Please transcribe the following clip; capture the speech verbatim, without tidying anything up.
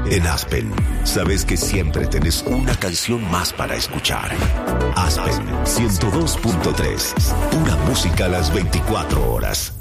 En Aspen, sabes que siempre tenés una canción más para escuchar. Aspen ciento dos punto tres, una música a las veinticuatro horas.